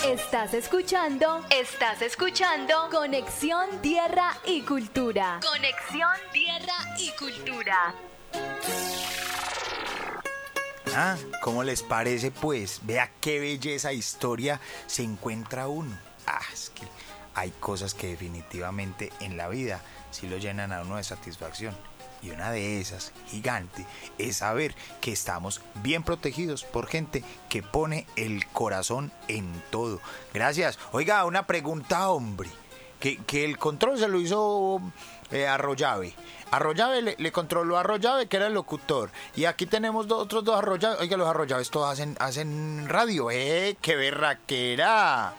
Estás escuchando Conexión Tierra y Cultura. Conexión Tierra y Cultura. Ah, ¿cómo les parece pues? Vea qué belleza historia se encuentra uno. Ah, es que hay cosas que definitivamente en la vida sí lo llenan a uno de satisfacción. Y una de esas, gigante, es saber que estamos bien protegidos por gente que pone el corazón en todo. Gracias. Oiga, una pregunta, hombre. Que el control se lo hizo Arroyave. Arroyave le controló a Arroyave, que era el locutor. Y aquí tenemos otros dos Arroyaves. Oiga, los Arroyaves todos hacen radio. ¡Qué berraquera!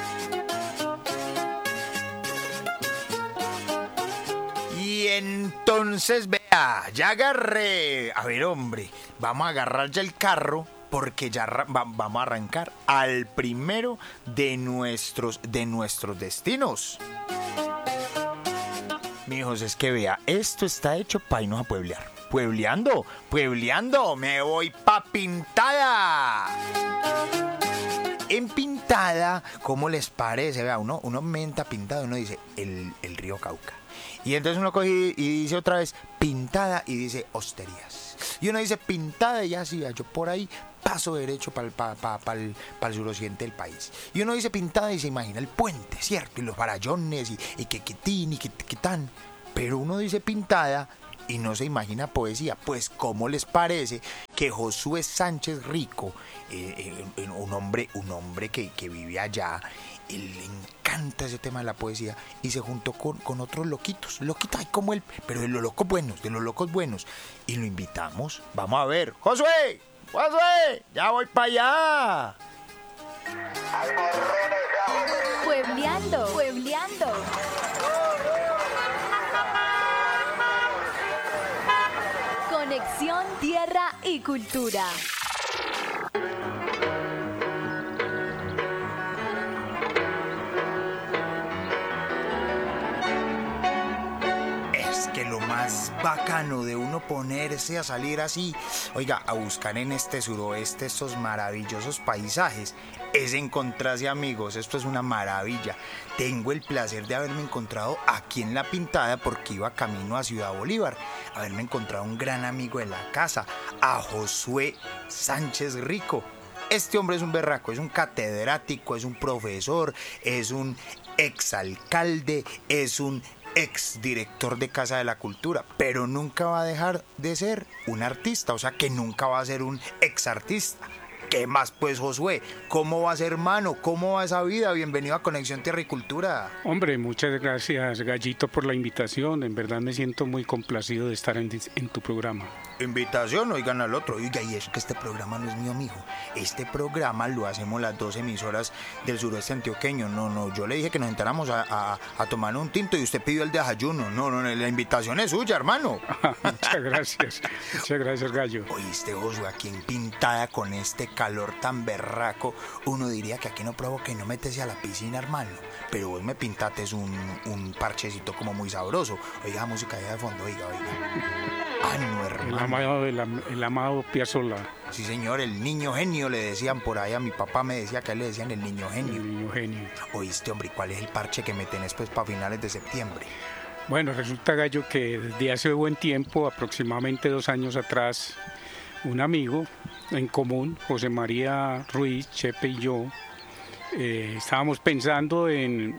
Y entonces, vea, ya agarré. A ver, hombre, vamos a agarrar ya el carro porque ya vamos a arrancar al primero de nuestros destinos. Mijos, es que vea, esto está hecho para irnos a pueblear. Puebleando, me voy pa' Pintada. En Pintada, ¿cómo les parece? Vea, uno menta Pintada, uno dice el río Cauca. Y entonces uno coge y dice otra vez Pintada y dice Hosterías. Y uno dice Pintada y ya sí, yo por ahí paso derecho para el suroccidente del país. Y uno dice Pintada y se imagina el puente, ¿cierto? Y los farallones y que tin y que tan. Pero uno dice Pintada y no se imagina poesía. Pues ¿cómo les parece que Josué Sánchez Rico, un hombre que vive allá, le encanta ese tema de la poesía y se juntó con otros loquitos ay, como él, pero de los locos buenos, y lo invitamos? Vamos a ver. Josué, ya voy para allá. Puebleando. Conexión Tierra y Cultura. Lo más bacano de uno ponerse a salir así, oiga, a buscar en este suroeste estos maravillosos paisajes, es encontrarse amigos. Esto es una maravilla. Tengo el placer de haberme encontrado aquí en La Pintada porque iba camino a Ciudad Bolívar, haberme encontrado un gran amigo de la casa, a Josué Sánchez Rico. Este hombre es un berraco, es un catedrático, es un profesor, es un exalcalde, es un exdirector de Casa de la Cultura, pero nunca va a dejar de ser un artista, o sea que nunca va a ser un exartista. ¿Qué más pues, Josué? ¿Cómo va a ser, hermano? ¿Cómo va esa vida? Bienvenido a Conexión Tierra y Cultura. Hombre, muchas gracias, Gallito, por la invitación. En verdad me siento muy complacido de estar en tu programa. Invitación, oigan al otro. Oiga, y es que este programa no es mío, mijo. Este programa lo hacemos las dos emisoras del suroeste antioqueño. No, yo le dije que nos sentáramos a tomar un tinto y usted pidió el desayuno. No, la invitación es suya, hermano. Muchas gracias, Gallo. Oíste, Josué, aquí en Pintada con este calor tan berraco, uno diría que aquí no provoca y no métese a la piscina, hermano. Pero vos me pintaste un parchecito como muy sabroso. Oiga, música allá de fondo, oiga. Ah, no, hermano. El amado Piazzolla. Sí, señor, el niño genio le decían por ahí. A mi papá me decía que a él le decían el niño genio. El niño genio. Oíste, hombre, ¿y cuál es el parche que me tenés pues para finales de septiembre? Bueno, resulta, Gallo, que desde hace buen tiempo, aproximadamente 2 años atrás, un amigo en común, José María Ruiz, Chepe y yo, estábamos pensando en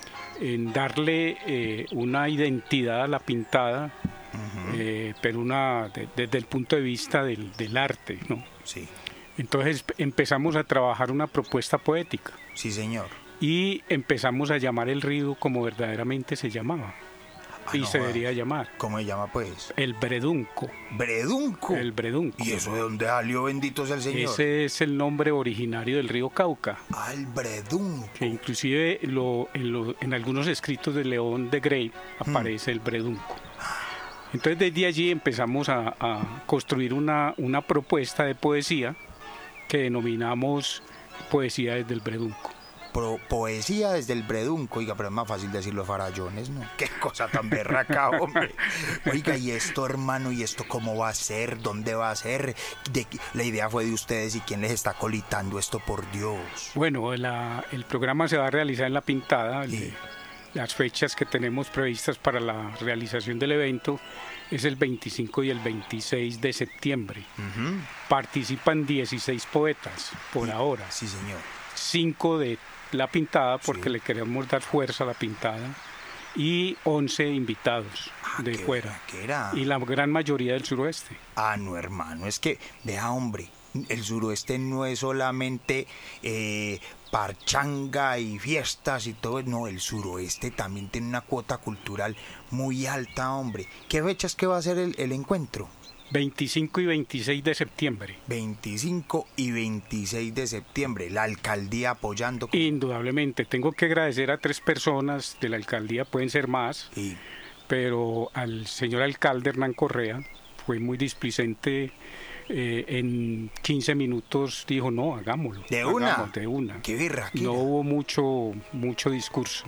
darle una identidad a La Pintada, pero desde el punto de vista del arte, ¿no? Sí. Entonces empezamos a trabajar una propuesta poética. Sí, señor. Y empezamos a llamar el río como verdaderamente se llamaba. Y se debería llamar. ¿Cómo se llama, pues? El Bredunco. ¿Bredunco? El Bredunco. ¿Y eso de dónde salió, bendito sea el Señor? Ese es el nombre originario del río Cauca. Ah, el Bredunco. Que inclusive en algunos escritos de León de Grey aparece el Bredunco. Entonces desde allí empezamos a construir una propuesta de poesía que denominamos Poesía desde el Bredunco. poesía desde el Bredunco. Oiga, pero es más fácil decir los farallones, ¿no? Qué cosa tan berraca, hombre. Oiga, ¿y esto, hermano? ¿Y esto cómo va a ser? ¿Dónde va a ser? La idea fue de ustedes, ¿y quién les está colitando esto, por Dios? Bueno, el programa se va a realizar en La Pintada. Sí. Las fechas que tenemos previstas para la realización del evento es el 25 y el 26 de septiembre. Participan 16 poetas por ahora. Sí, señor. 5 de La Pintada, porque Sí. le queremos dar fuerza a La Pintada, y 11 invitados de qué fuera. berraquera. Y la gran mayoría del suroeste. Ah, no, hermano, es que, vea, hombre, el suroeste no es solamente parchanga y fiestas y todo, no, el suroeste también tiene una cuota cultural muy alta, hombre. ¿Qué fechas que va a ser el encuentro? 25 y 26 de septiembre. 25 y 26 de septiembre, la alcaldía apoyando. Indudablemente, tengo que agradecer a 3 personas de la alcaldía, pueden ser más, Sí. pero al señor alcalde Hernán Correa fue muy displicente. En 15 minutos dijo, no, hagámoslo. ¿De una? Hagamos, de una. Qué berraquera. No hubo mucho discurso.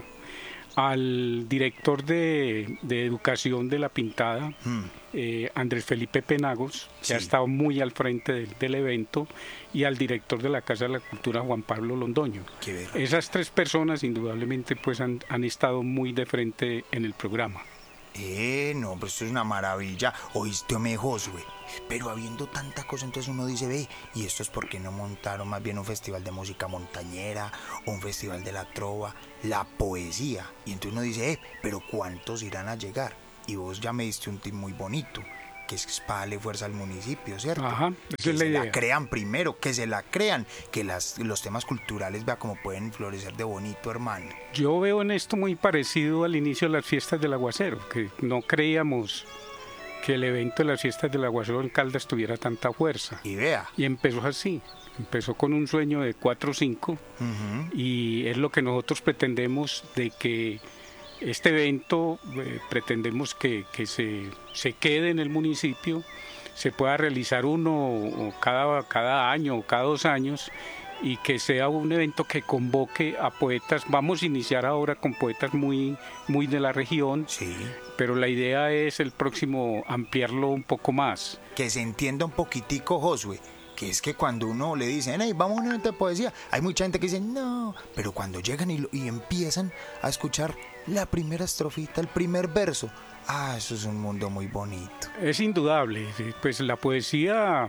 Al director de educación de La Pintada, Andrés Felipe Penagos, que Sí. ha estado muy al frente del evento, y al director de la Casa de la Cultura, Juan Pablo Londoño. Qué berraquera. Esas 3 personas indudablemente pues han estado muy de frente en el programa. No, pero esto es una maravilla. Oíste, me Josué. Pero habiendo tanta cosa, entonces uno dice, ve, ¿y esto es porque no montaron más bien un festival de música montañera, o un festival de la trova, la poesía? Y entonces uno dice, pero ¿cuántos irán a llegar? Y vos ya me diste un tip muy bonito, que es para darle fuerza al municipio, ¿cierto? Ajá, esa Que es la se idea. la crean primero, que se la crean, que los temas culturales, vea cómo pueden florecer de bonito, hermano. Yo veo en esto muy parecido al inicio de las fiestas del Aguacero, que no creíamos que el evento de las fiestas del Aguacero en Caldas tuviera tanta fuerza. Y vea. Y empezó así, empezó con un sueño de 4 o 5, y es lo que nosotros pretendemos, de que este evento pretendemos que se quede en el municipio, se pueda realizar uno o cada año o cada 2 años, y que sea un evento que convoque a poetas. Vamos a iniciar ahora con poetas muy de la región, Sí. pero la idea es el próximo ampliarlo un poco más. Que se entienda un poquitico, Josué, que es que cuando uno le dice, hey, vamos a un evento de poesía, hay mucha gente que dice, no, pero cuando llegan y empiezan a escuchar la primera estrofita, el primer verso, eso es un mundo muy bonito. Es indudable, pues la poesía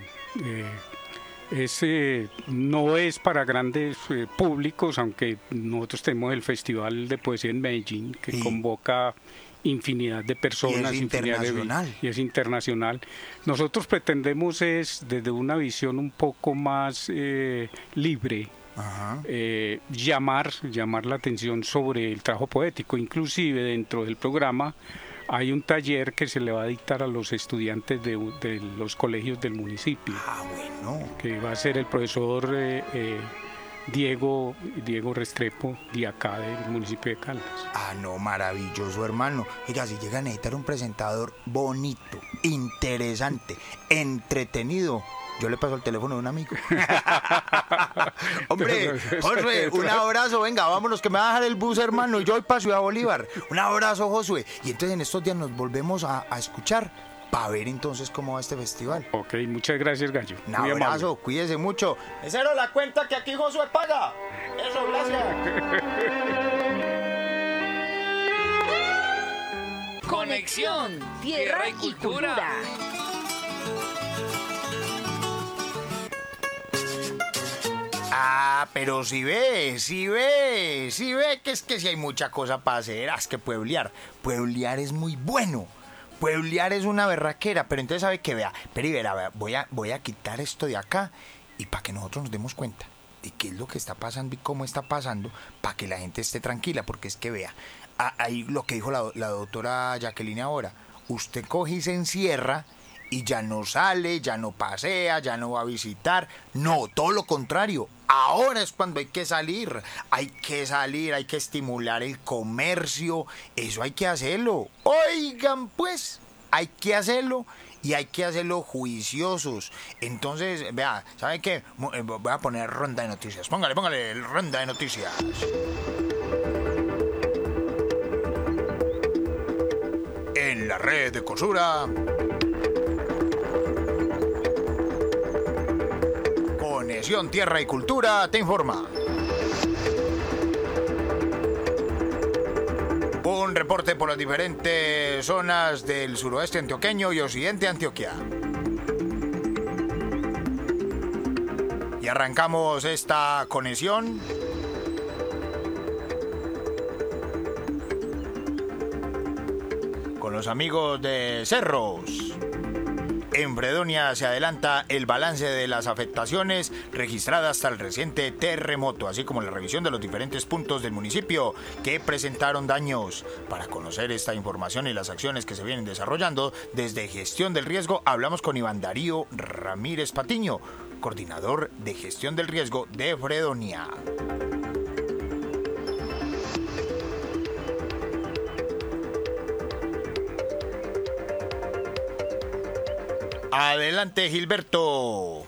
no es para grandes públicos, aunque nosotros tenemos el Festival de Poesía en Medellín, que Sí. convoca infinidad de personas. Y es infinidad internacional. Y es internacional. Nosotros pretendemos es, desde una visión un poco más libre, Ajá. llamar la atención sobre el trabajo poético. Inclusive dentro del programa hay un taller que se le va a dictar a los estudiantes de los colegios del municipio, Bueno. que va a ser el profesor Diego Restrepo, de acá del municipio de Caldas. No, maravilloso, hermano. Oiga, si llega a necesitar un presentador bonito, interesante, entretenido, yo le paso el teléfono de un amigo. Hombre, Josué, un abrazo, venga, vámonos que me va a dejar el bus, hermano, y yo voy para Ciudad Bolívar. Un abrazo, Josué. Y entonces en estos días nos volvemos a escuchar para ver entonces cómo va este festival. Ok, muchas gracias, Gallo. Un Muy amable. abrazo, cuídese mucho. Mesero, la cuenta que aquí Josué paga. Eso, gracias. Conexión Tierra y Cultura. Pero si ve que es que si hay mucha cosa para hacer, es que pueblear es muy bueno. Pueblear es una berraquera, pero entonces sabe que vea, voy a quitar esto de acá y para que nosotros nos demos cuenta de qué es lo que está pasando y cómo está pasando, para que la gente esté tranquila, porque es que vea, ahí lo que dijo la doctora Jacqueline ahora, usted coge y se encierra y ya no sale, ya no pasea, ya no va a visitar, no, todo lo contrario. Ahora es cuando hay que salir, hay que estimular el comercio, eso hay que hacerlo. Oigan pues, hay que hacerlo y hay que hacerlo juiciosos. Entonces, vea, ¿sabe qué? Voy a poner ronda de noticias. Póngale ronda de noticias. En la red de Cosura, Conexión Tierra y Cultura te informa. Un reporte por las diferentes zonas del suroeste antioqueño y occidente Antioquia. Y arrancamos esta conexión con los amigos de Cerros. En Fredonia se adelanta el balance de las afectaciones registradas hasta el reciente terremoto, así como la revisión de los diferentes puntos del municipio que presentaron daños. Para conocer esta información y las acciones que se vienen desarrollando desde Gestión del Riesgo, hablamos con Iván Darío Ramírez Patiño, coordinador de Gestión del Riesgo de Fredonia. Adelante, Gilberto.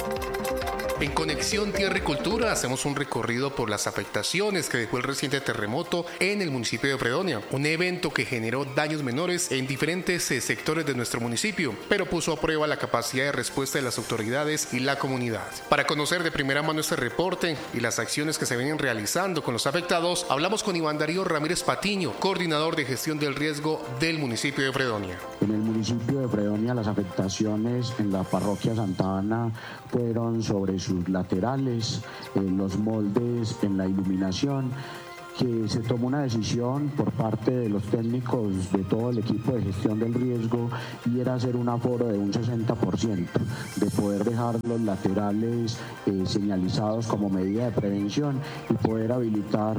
En Conexión Tierra y Cultura hacemos un recorrido por las afectaciones que dejó el reciente terremoto en el municipio de Fredonia, un evento que generó daños menores en diferentes sectores de nuestro municipio, pero puso a prueba la capacidad de respuesta de las autoridades y la comunidad. Para conocer de primera mano este reporte y las acciones que se vienen realizando con los afectados, hablamos con Iván Darío Ramírez Patiño, coordinador de Gestión del Riesgo del municipio de Fredonia. En el municipio de Fredonia las afectaciones en la parroquia Santa Ana fueron sobre sus laterales, en los moldes, en la iluminación, que se tomó una decisión por parte de los técnicos de todo el equipo de gestión del riesgo y era hacer un aforo de un 60%, de poder dejar los laterales señalizados como medida de prevención y poder habilitar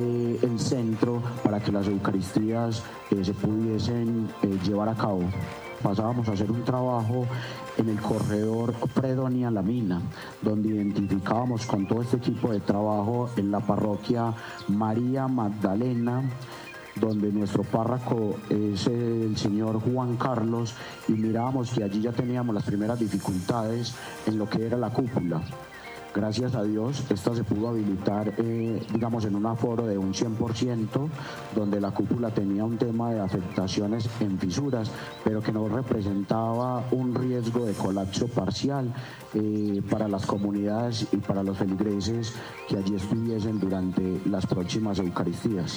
el centro para que las eucaristías se pudiesen llevar a cabo. Pasábamos a hacer un trabajo en el corredor Fredonia-La Mina, donde identificábamos con todo este equipo de trabajo en la parroquia María Magdalena, donde nuestro párroco es el señor Juan Carlos, y mirábamos que allí ya teníamos las primeras dificultades en lo que era la cúpula. Gracias a Dios, esta se pudo habilitar, en un aforo de un 100%, donde la cúpula tenía un tema de afectaciones en fisuras, pero que no representaba un riesgo de colapso parcial para las comunidades y para los feligreses que allí estuviesen durante las próximas Eucaristías.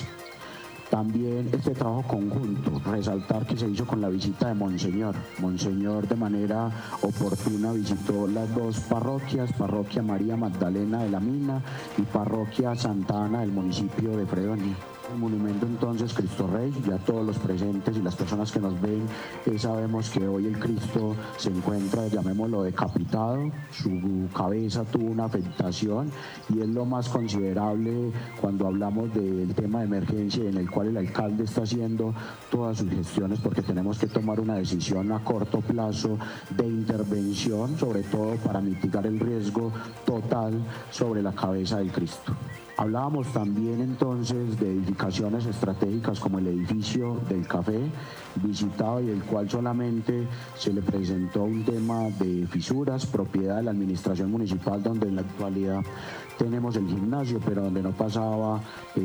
También este trabajo conjunto, resaltar que se hizo con la visita de Monseñor. Monseñor de manera oportuna visitó las dos parroquias, parroquia María Magdalena de la Mina y parroquia Santa Ana del municipio de Fredonia. El monumento entonces Cristo Rey, ya todos los presentes y las personas que nos ven sabemos que hoy el Cristo se encuentra, llamémoslo, decapitado, su cabeza tuvo una afectación y es lo más considerable cuando hablamos del tema de emergencia en el cual el alcalde está haciendo todas sus gestiones, porque tenemos que tomar una decisión a corto plazo de intervención, sobre todo para mitigar el riesgo total sobre la cabeza del Cristo. Hablábamos también entonces de edificaciones estratégicas como el edificio del café visitado y el cual solamente se le presentó un tema de fisuras, propiedad de la administración municipal, donde en la actualidad tenemos el gimnasio, pero donde no pasaba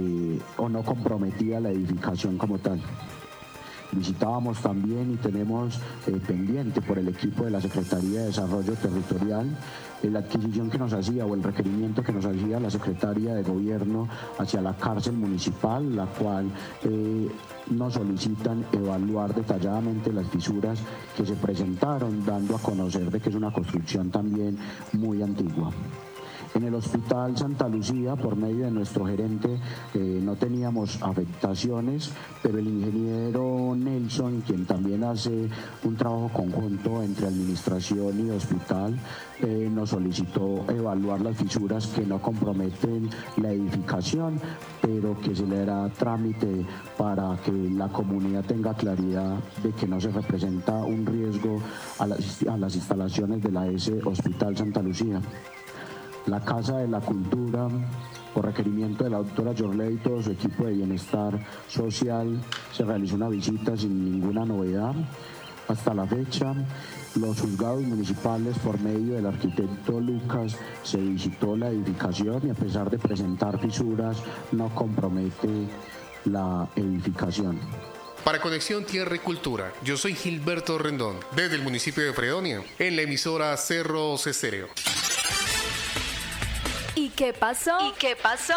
o no comprometía la edificación como tal. Visitábamos también y tenemos pendiente por el equipo de la Secretaría de Desarrollo Territorial la adquisición que nos hacía o el requerimiento que nos hacía la Secretaría de Gobierno hacia la cárcel municipal, la cual nos solicitan evaluar detalladamente las fisuras que se presentaron, dando a conocer de que es una construcción también muy antigua. En el Hospital Santa Lucía, por medio de nuestro gerente, no teníamos afectaciones, pero el ingeniero Nelson, quien también hace un trabajo conjunto entre administración y hospital, nos solicitó evaluar las fisuras que no comprometen la edificación, pero que se le dará trámite para que la comunidad tenga claridad de que no se representa un riesgo a las instalaciones de la Hospital Santa Lucía. La Casa de la Cultura, por requerimiento de la doctora Yorley y todo su equipo de bienestar social, se realizó una visita sin ninguna novedad. Hasta la fecha, los juzgados municipales, por medio del arquitecto Lucas, se visitó la edificación y a pesar de presentar fisuras, no compromete la edificación. Para Conexión Tierra y Cultura, yo soy Gilberto Rendón, desde el municipio de Fredonia, en la emisora Cerros Estéreo. ¿Y qué pasó? ¿Y qué pasó?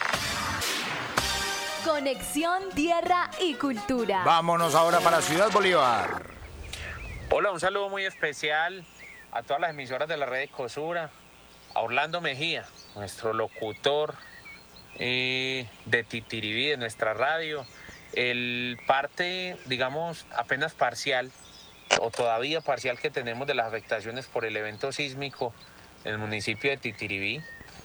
Conexión Tierra y Cultura. Vámonos ahora para Ciudad Bolívar. Hola, un saludo muy especial a todas las emisoras de la red de Ecosura, a Orlando Mejía, nuestro locutor de Titiribí, de nuestra radio. El parte, digamos, apenas parcial o todavía parcial que tenemos de las afectaciones por el evento sísmico en el municipio de Titiribí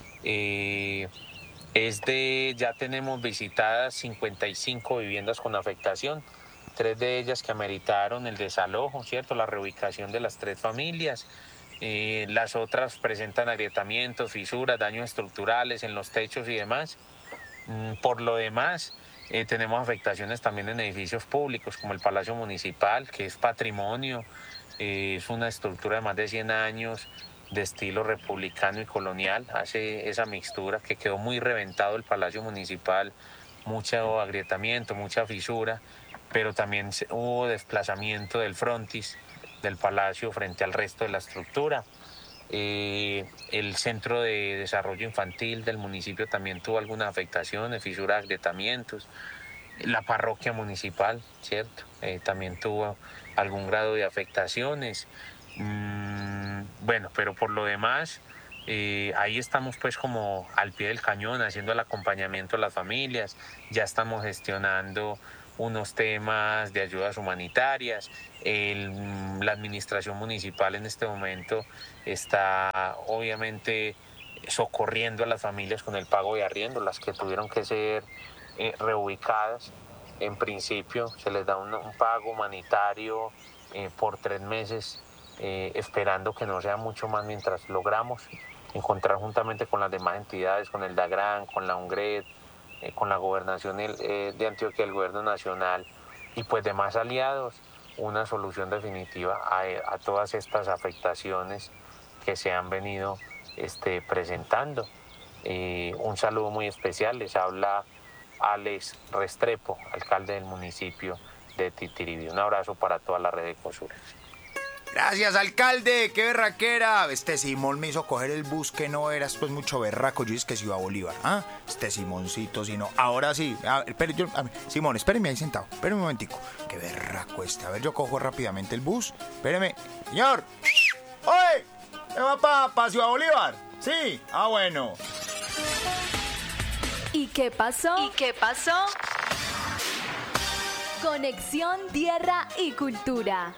ya tenemos visitadas 55 viviendas con afectación, 3 de ellas que ameritaron el desalojo, ¿cierto? La reubicación de las 3 familias. Las otras presentan agrietamientos, fisuras, daños estructurales en los techos y demás. Por lo demás, tenemos afectaciones también en edificios públicos como el Palacio Municipal, que es patrimonio, es una estructura de más de 100 años de estilo republicano y colonial, hace esa mixtura que quedó muy reventado el Palacio Municipal, mucho agrietamiento, mucha fisura, pero también hubo desplazamiento del frontis del palacio frente al resto de la estructura. El centro de desarrollo infantil del municipio también tuvo algunas afectaciones, fisuras, agrietamientos. La parroquia municipal, ¿cierto? También tuvo algún grado de afectaciones. Bueno, pero por lo demás, ahí estamos pues como al pie del cañón haciendo el acompañamiento a las familias. Ya estamos gestionando unos temas de ayudas humanitarias. La administración municipal en este momento está obviamente socorriendo a las familias con el pago de arriendo, las que tuvieron que ser reubicadas. En principio se les da un pago humanitario por 3 meses, esperando que no sea mucho más mientras logramos encontrar juntamente con las demás entidades, con el DAGRAN, con la UNGRED, con la gobernación de Antioquia, el gobierno nacional y pues demás aliados, una solución definitiva a todas estas afectaciones que se han venido presentando. Un saludo muy especial, les habla Alex Restrepo, alcalde del municipio de Titiribí. Un abrazo para toda la red de Ecosura. Gracias, alcalde, qué berraquera. Este Simón me hizo coger el bus que no era, pues mucho berraco. Yo dije que Ciudad Bolívar. ¿Ah? Este Simoncito, si no. Ahora sí. Simón, espéreme ahí sentado. Espéreme un momentico. Qué berraco este. A ver, yo cojo rápidamente el bus. Espéreme. Señor. ¡Oye! ¿Me va para Ciudad Bolívar? Sí. Ah, bueno. ¿Y qué pasó? ¿Y qué pasó? Conexión Tierra y Cultura.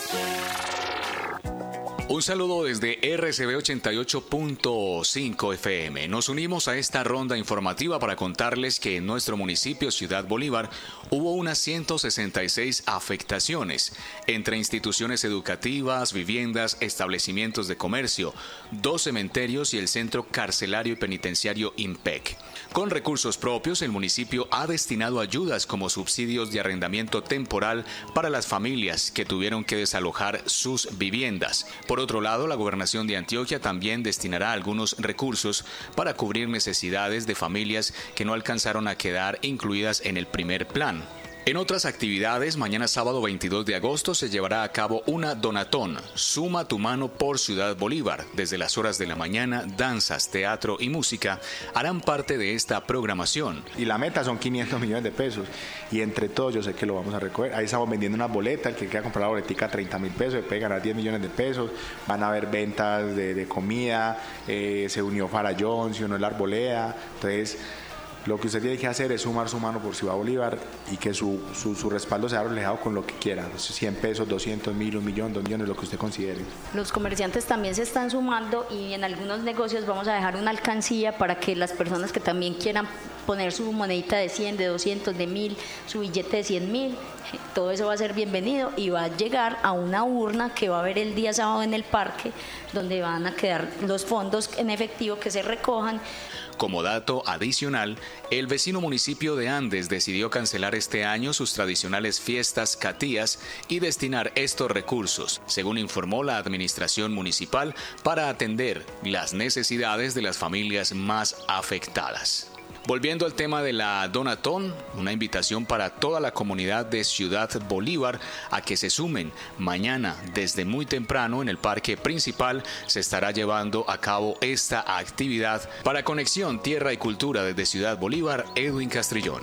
Un saludo desde RCB 88.5 FM. Nos unimos a esta ronda informativa para contarles que en nuestro municipio Ciudad Bolívar hubo unas 166 afectaciones entre instituciones educativas, viviendas, establecimientos de comercio, 2 cementerios y el centro carcelario y penitenciario IMPEC. Con recursos propios, el municipio ha destinado ayudas como subsidios de arrendamiento temporal para las familias que tuvieron que desalojar sus viviendas. Por otro lado, la Gobernación de Antioquia también destinará algunos recursos para cubrir necesidades de familias que no alcanzaron a quedar incluidas en el primer plan. En otras actividades, mañana sábado 22 de agosto se llevará a cabo una donatón, Suma tu mano por Ciudad Bolívar. Desde las horas de la mañana, danzas, teatro y música harán parte de esta programación. Y la meta son 500 millones de pesos y entre todos yo sé que lo vamos a recoger. Ahí estamos vendiendo una boleta, el que quiera comprar la boletica a 30.000 pesos, se puede ganar 10 millones de pesos. Van a haber ventas de comida, se unió Farallón, se unió el Arboleda, entonces... Lo que usted tiene que hacer es sumar su mano por Ciudad Bolívar y que su respaldo sea reflejado con lo que quiera, 100 pesos, 200, 1.000, 1 millón, 2 millones, lo que usted considere. Los comerciantes también se están sumando y en algunos negocios vamos a dejar una alcancía para que las personas que también quieran poner su monedita de 100, de 200, de 1.000, su billete de 100.000, todo eso va a ser bienvenido y va a llegar a una urna que va a haber el día sábado en el parque, donde van a quedar los fondos en efectivo que se recojan. Como dato adicional, el vecino municipio de Andes decidió cancelar este año sus tradicionales fiestas catías y destinar estos recursos, según informó la administración municipal, para atender las necesidades de las familias más afectadas. Volviendo al tema de la Donatón, una invitación para toda la comunidad de Ciudad Bolívar a que se sumen. Mañana, desde muy temprano, en el parque principal, se estará llevando a cabo esta actividad. Para Conexión Tierra y Cultura desde Ciudad Bolívar, Edwin Castrillón.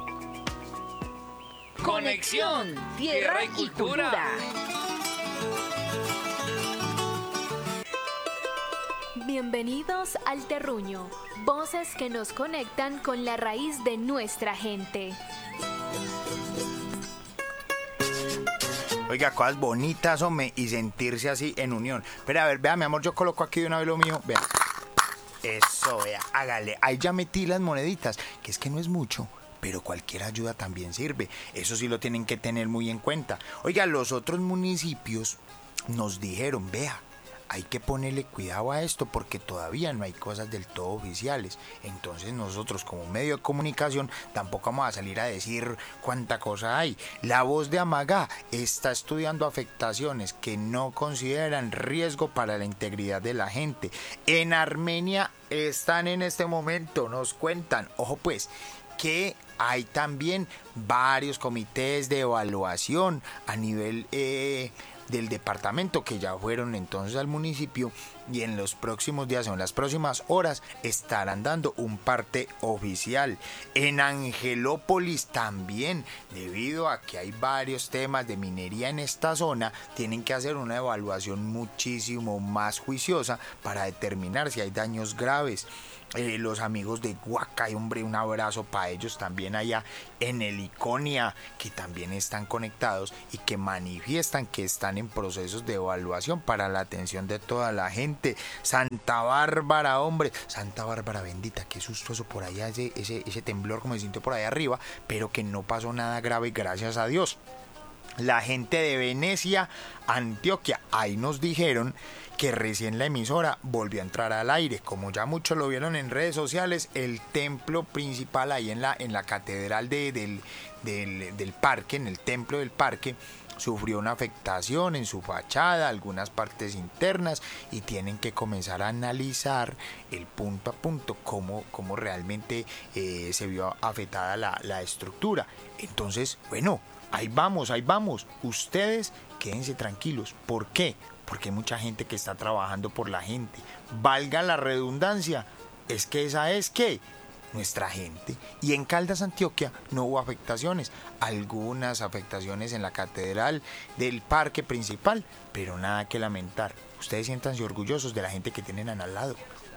Conexión Tierra y Cultura. Bienvenidos al Terruño, voces que nos conectan con la raíz de nuestra gente. Oiga, cosas bonitas, hombre, y sentirse así en unión. Pero a ver, vea, mi amor, yo coloco aquí de una vez lo mío, vea. Eso, vea, hágale. Ahí ya metí las moneditas, que es que no es mucho, pero cualquier ayuda también sirve. Eso sí lo tienen que tener muy en cuenta. Oiga, los otros municipios nos dijeron, vea, hay que ponerle cuidado a esto porque todavía no hay cosas del todo oficiales. Entonces nosotros como medio de comunicación tampoco vamos a salir a decir cuánta cosa hay. La Voz de Amagá está estudiando afectaciones que no consideran riesgo para la integridad de la gente. En Armenia están en este momento, nos cuentan, ojo pues, que hay también varios comités de evaluación a nivel del departamento que ya fueron entonces al municipio y en los próximos días o en las próximas horas estarán dando un parte oficial. En Angelópolis también, debido a que hay varios temas de minería en esta zona, tienen que hacer una evaluación muchísimo más juiciosa para determinar si hay daños graves. Los amigos de Guacay, hombre, un abrazo para ellos también allá en el Iconia, que también están conectados y que manifiestan que están en procesos de evaluación para la atención de toda la gente. Santa Bárbara, hombre, Santa Bárbara bendita, qué sustoso por allá ese temblor como se sintió por allá arriba, pero que no pasó nada grave, gracias a Dios. La gente de Venecia, Antioquia, ahí nos dijeron que recién la emisora volvió a entrar al aire. Como ya muchos lo vieron en redes sociales, el templo principal ahí en la catedral del parque, en el templo del parque, sufrió una afectación en su fachada, algunas partes internas, y tienen que comenzar a analizar el punto a punto cómo realmente se vio afectada la estructura. Entonces, bueno, ahí vamos. Ustedes quédense tranquilos. ¿Por qué? Porque hay mucha gente que está trabajando por la gente. Valga la redundancia, es que esa es que nuestra gente. Y en Caldas, Antioquia, no hubo afectaciones. Algunas afectaciones en la catedral del parque principal, pero nada que lamentar. Ustedes siéntanse orgullosos de la gente que tienen al lado.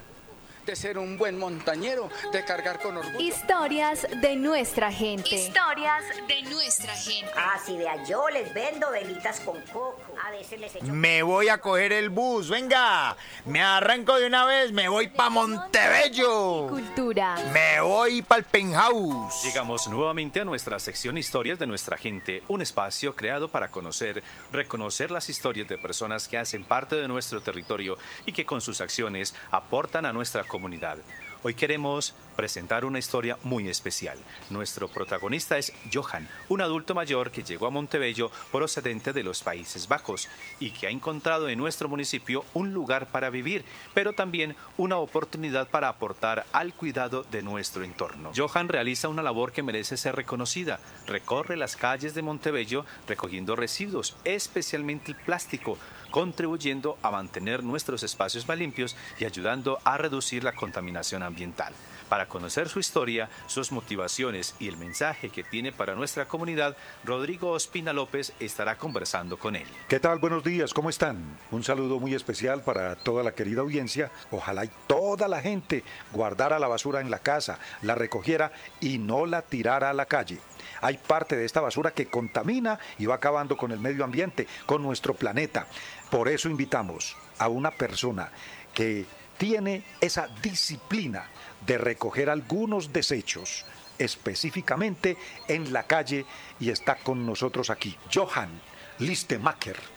De ser un buen montañero, de cargar con orgullo. Historias de nuestra gente. Historias de nuestra gente. Ah, si vea, yo les vendo velitas con coco. A veces les echo... Me voy a coger el bus, venga. Me arranco de una vez, me voy pa' Montebello. Cultura. Me voy pa' el penthouse. Llegamos nuevamente a nuestra sección Historias de nuestra gente, un espacio creado para reconocer las historias de personas que hacen parte de nuestro territorio y que con sus acciones aportan a nuestra comunidad. Hoy queremos presentar una historia muy especial. Nuestro protagonista es Johan, un adulto mayor que llegó a Montebello procedente de los Países Bajos y que ha encontrado en nuestro municipio un lugar para vivir, pero también una oportunidad para aportar al cuidado de nuestro entorno. Johan realiza una labor que merece ser reconocida. Recorre las calles de Montebello recogiendo residuos, especialmente el plástico, contribuyendo a mantener nuestros espacios más limpios y ayudando a reducir la contaminación ambiental. Para conocer su historia, sus motivaciones y el mensaje que tiene para nuestra comunidad, Rodrigo Ospina López estará conversando con él. ¿Qué tal? Buenos días, ¿cómo están? Un saludo muy especial para toda la querida audiencia. Ojalá y toda la gente guardara la basura en la casa, la recogiera y no la tirara a la calle. Hay parte de esta basura que contamina y va acabando con el medio ambiente, con nuestro planeta. Por eso invitamos a una persona que tiene esa disciplina de recoger algunos desechos, específicamente en la calle, y está con nosotros aquí, Johan Listemacher.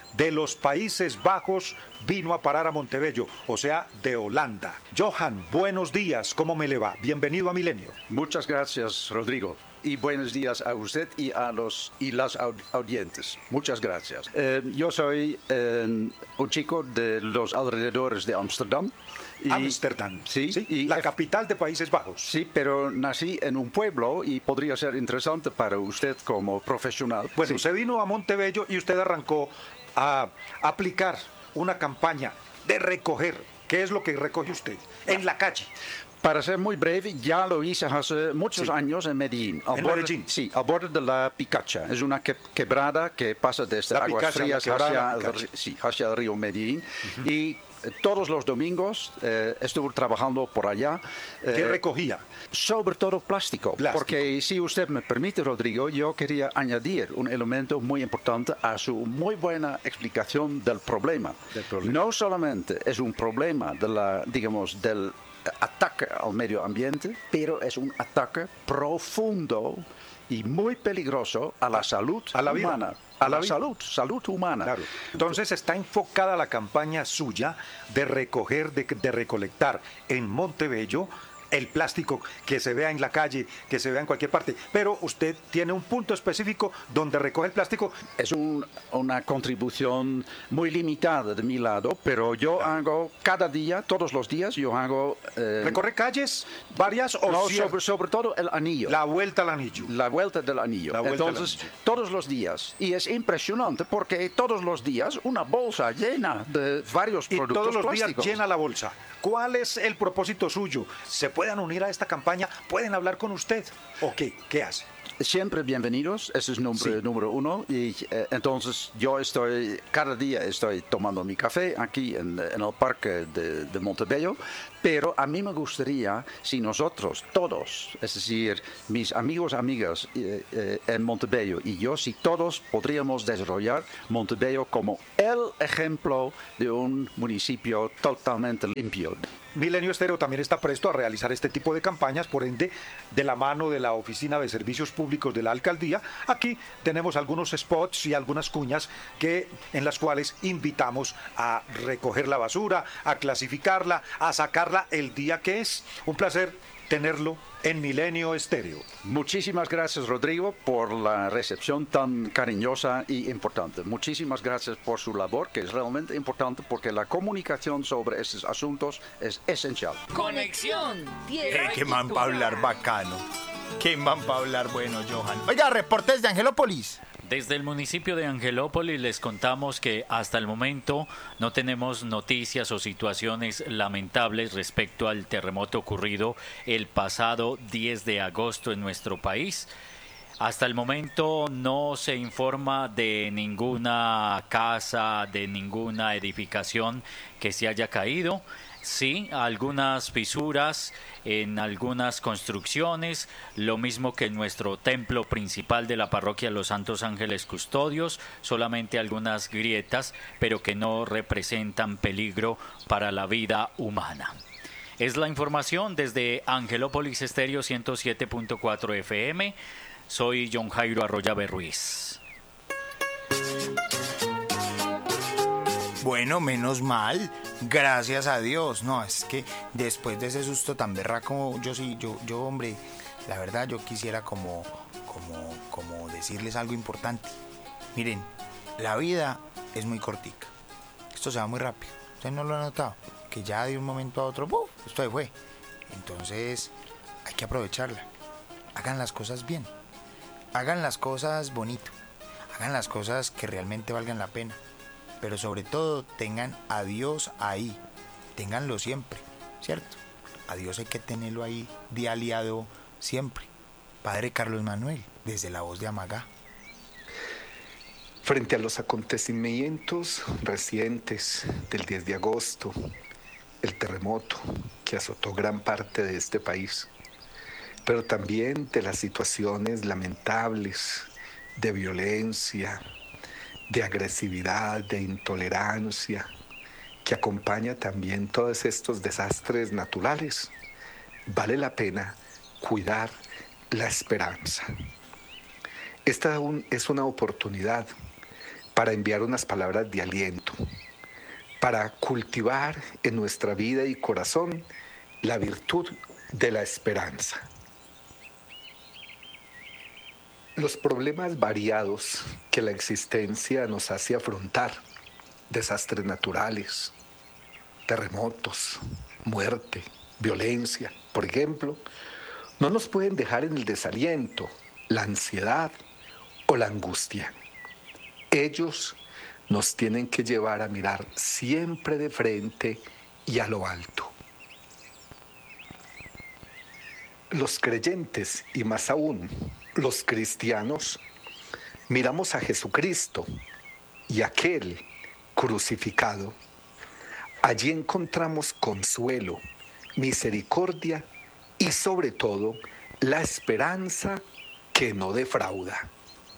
de los Países Bajos vino a parar a Montebello, o sea, de Holanda. Johan, buenos días, ¿cómo me le va? Bienvenido a Milenio. Muchas gracias, Rodrigo. Y buenos días a usted y a las audientes. Muchas gracias. Yo soy un chico de los alrededores de Ámsterdam. Ámsterdam, sí, y la capital de Países Bajos. Sí, pero nací en un pueblo y podría ser interesante para usted como profesional. Bueno, usted vino a Montebello y usted arrancó a aplicar una campaña de recoger. ¿Qué es lo que recoge usted en la calle? Para ser muy breve, ya lo hice hace muchos años en Medellín. Medellín? Sí, al borde de la Picacha. Es una quebrada que pasa desde aguas frías hacia el río Medellín. Y todos los domingos estuve trabajando por allá. ¿Qué recogía? Sobre todo plástico. Porque si usted me permite, Rodrigo, yo quería añadir un elemento muy importante a su muy buena explicación del problema. No solamente es un problema del ataque al medio ambiente, pero es un ataque profundo y muy peligroso a la salud humana. A la salud humana. Claro. Entonces está enfocada la campaña suya de recoger, de recolectar en Montebello el plástico que se vea en la calle, que se vea en cualquier parte. Pero usted tiene un punto específico donde recoge el plástico. Es una contribución muy limitada de mi lado, pero yo hago cada día, todos los días, yo hago... ¿Recorre calles varias o no, sobre todo el anillo. La vuelta al anillo. La vuelta del anillo. Entonces, todos los días. Y es impresionante porque todos los días una bolsa llena de varios productos todos los plásticos. días llena la bolsa. ¿Cuál es el propósito suyo? ¿Se pueden unir a esta campaña? ¿Pueden hablar con usted? ¿O qué? ¿Qué hace? Siempre bienvenidos, ese es número uno. Y entonces yo cada día estoy tomando mi café aquí en el parque de Montebello, pero a mí me gustaría si nosotros todos, es decir, mis amigos, amigas en Montebello y yo, si todos podríamos desarrollar Montebello como el ejemplo de un municipio totalmente limpio. Milenio Estéreo también está presto a realizar este tipo de campañas, por ende, de la mano de la Oficina de Servicios Públicos de la Alcaldía. Aquí tenemos algunos spots y algunas cuñas en las cuales invitamos a recoger la basura, a clasificarla, a sacarla el día que es. Un placer tenerlo en Milenio Estéreo. Muchísimas gracias, Rodrigo, por la recepción tan cariñosa y importante. Muchísimas gracias por su labor, que es realmente importante porque la comunicación sobre estos asuntos es esencial. Conexión Tierra Qué man para hablar bacano. Qué man para hablar bueno, Johan. Oiga, reportes de Angelópolis. Desde el municipio de Angelópolis les contamos que hasta el momento no tenemos noticias o situaciones lamentables respecto al terremoto ocurrido el pasado 10 de agosto en nuestro país. Hasta el momento no se informa de ninguna casa, de ninguna edificación que se haya caído. Sí, algunas fisuras en algunas construcciones, lo mismo que en nuestro templo principal de la parroquia Los Santos Ángeles Custodios, solamente algunas grietas, pero que no representan peligro para la vida humana. Es la información desde Angelópolis Estéreo 107.4 FM. Soy John Jairo Arroyave Ruiz. Bueno, menos mal, gracias a Dios. No, es que después de ese susto tan berraco, yo, hombre, la verdad yo quisiera como decirles algo importante. Miren, la vida es muy cortica. Esto se va muy rápido. ¿Ustedes no lo han notado? Que ya de un momento a otro, ¡buf!, esto ahí fue. Entonces, hay que aprovecharla. Hagan las cosas bien. Hagan las cosas bonito. Hagan las cosas que realmente valgan la pena. Pero sobre todo tengan a Dios ahí, ténganlo siempre, ¿cierto? A Dios hay que tenerlo ahí de aliado siempre. Padre Carlos Manuel, desde la voz de Amagá. Frente a los acontecimientos recientes del 10 de agosto, el terremoto que azotó gran parte de este país, pero también de las situaciones lamentables de violencia, de agresividad, de intolerancia, que acompaña también todos estos desastres naturales, vale la pena cuidar la esperanza. Esta es una oportunidad para enviar unas palabras de aliento, para cultivar en nuestra vida y corazón la virtud de la esperanza. Los problemas variados que la existencia nos hace afrontar, desastres naturales, terremotos, muerte, violencia, por ejemplo, no nos pueden dejar en el desaliento, la ansiedad o la angustia. Ellos nos tienen que llevar a mirar siempre de frente y a lo alto. Los creyentes, y más aún los cristianos, miramos a Jesucristo y aquel crucificado. Allí encontramos consuelo, misericordia y sobre todo la esperanza que no defrauda.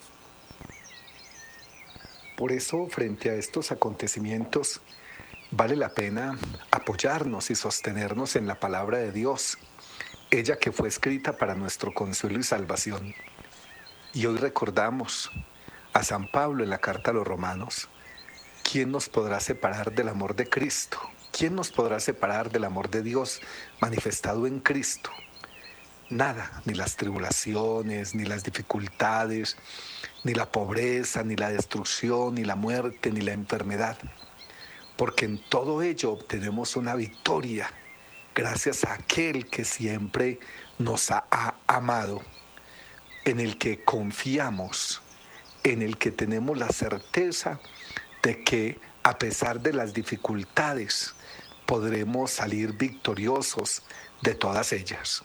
Por eso, frente a estos acontecimientos, vale la pena apoyarnos y sostenernos en la palabra de Dios, ella que fue escrita para nuestro consuelo y salvación. Y hoy recordamos a San Pablo en la carta a los Romanos: ¿quién nos podrá separar del amor de Cristo? ¿Quién nos podrá separar del amor de Dios manifestado en Cristo? Nada, ni las tribulaciones, ni las dificultades, ni la pobreza, ni la destrucción, ni la muerte, ni la enfermedad. Porque en todo ello obtenemos una victoria gracias a aquel que siempre nos ha amado, en el que confiamos, en el que tenemos la certeza de que a pesar de las dificultades podremos salir victoriosos de todas ellas.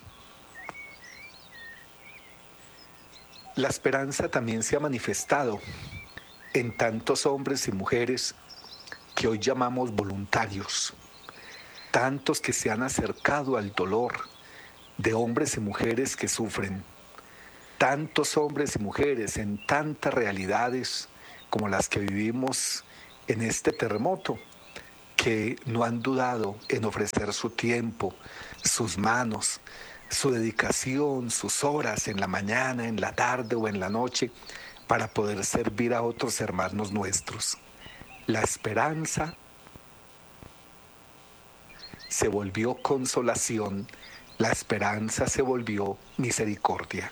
La esperanza también se ha manifestado en tantos hombres y mujeres que hoy llamamos voluntarios, tantos que se han acercado al dolor de hombres y mujeres que sufren, tantos hombres y mujeres en tantas realidades como las que vivimos en este terremoto, que no han dudado en ofrecer su tiempo, sus manos, su dedicación, sus horas en la mañana, en la tarde o en la noche para poder servir a otros hermanos nuestros. La esperanza se volvió consolación, la esperanza se volvió misericordia.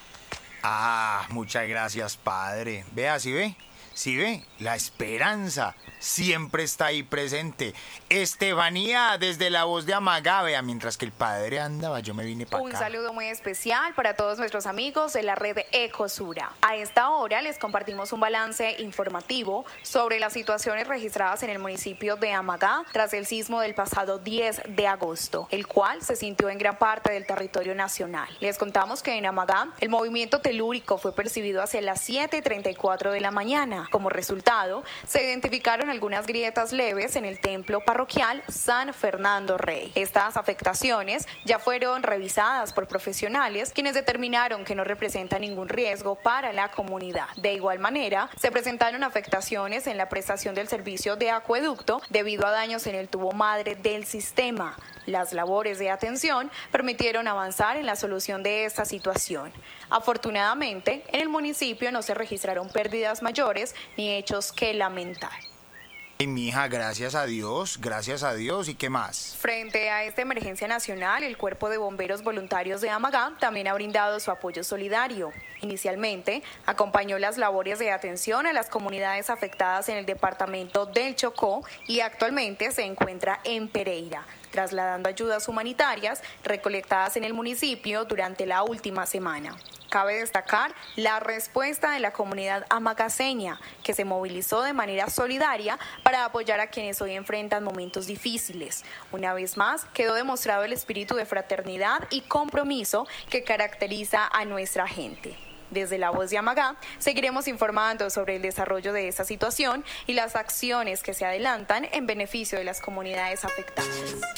Ah, muchas gracias, padre. Vea, ¿sí ve? ¿Sí ve? La esperanza siempre está ahí presente. Estefanía, desde la voz de Amagá, vea, mientras que el padre andaba, yo me vine para acá. Un saludo muy especial para todos nuestros amigos de la red Ecosura. A esta hora les compartimos un balance informativo sobre las situaciones registradas en el municipio de Amagá tras el sismo del pasado 10 de agosto, el cual se sintió en gran parte del territorio nacional. Les contamos que en Amagá el movimiento telúrico fue percibido hacia las 7:34 de la mañana. Como resultado, se identificaron algunas grietas leves en el templo parroquial San Fernando Rey. Estas afectaciones ya fueron revisadas por profesionales, quienes determinaron que no representa ningún riesgo para la comunidad. De igual manera, se presentaron afectaciones en la prestación del servicio de acueducto debido a daños en el tubo madre del sistema. Las labores de atención permitieron avanzar en la solución de esta situación. Afortunadamente, en el municipio no se registraron pérdidas mayores ni hechos que lamentar. Y mija, gracias a Dios, ¿y qué más? Frente a esta emergencia nacional, el Cuerpo de Bomberos Voluntarios de Amagá también ha brindado su apoyo solidario. Inicialmente, acompañó las labores de atención a las comunidades afectadas en el departamento del Chocó y actualmente se encuentra en Pereira, trasladando ayudas humanitarias recolectadas en el municipio durante la última semana. Cabe destacar la respuesta de la comunidad amagaseña, que se movilizó de manera solidaria para apoyar a quienes hoy enfrentan momentos difíciles. Una vez más, quedó demostrado el espíritu de fraternidad y compromiso que caracteriza a nuestra gente. Desde La Voz de Amagá seguiremos informando sobre el desarrollo de esta situación y las acciones que se adelantan en beneficio de las comunidades afectadas.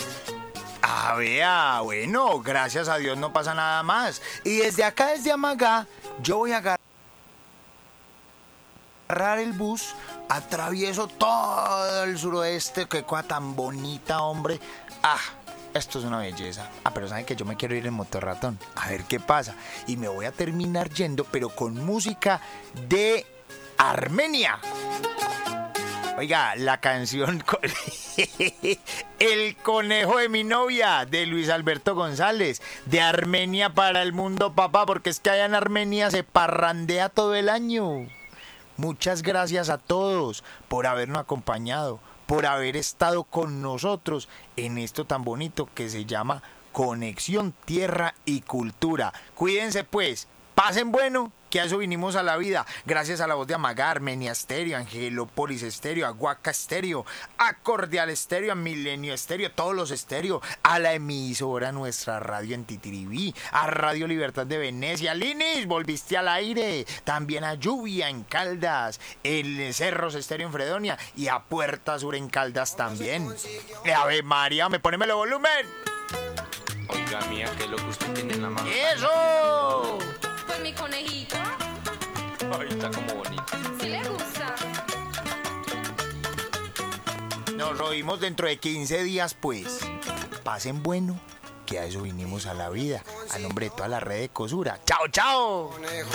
Ah, vea, bueno, gracias a Dios no pasa nada más. Y desde acá, desde Amagá, yo voy a agarrar el bus, atravieso todo el suroeste, qué cosa tan bonita, hombre. Ah, esto es una belleza. Ah, pero saben que yo me quiero ir en motorratón, a ver qué pasa. Y me voy a terminar yendo, pero con música de Armenia. Oiga, la canción El conejo de mi novia, de Luis Alberto González, de Armenia para el mundo, papá, porque es que allá en Armenia se parrandea todo el año. Muchas gracias a todos por habernos acompañado, por haber estado con nosotros en esto tan bonito que se llama Conexión Tierra y Cultura. Cuídense pues, pasen bueno, que a eso vinimos a la vida. Gracias a la voz de Amagá, Armenia Estéreo, Angelópolis Estéreo, Aguaca Estéreo, Acordial Estéreo, Milenio Estéreo, todos los estéreo, a la emisora Nuestra Radio en Titiribí, a Radio Libertad de Venecia. Linis, volviste al aire. También a Lluvia en Caldas, el Cerros Estéreo en Fredonia y a Puerta Sur en Caldas también. Ave María, ponémelo volumen. Oiga, mía, ¿qué es lo que usted tiene en la mano? ¡Eso! Pues mi conejito. Ay, está como bonito. ¿Sí le gusta? Nos oímos dentro de 15 días, pues. Pasen bueno, que a eso vinimos a la vida. A nombre de toda la red de Ecosura. ¡Chao, chao!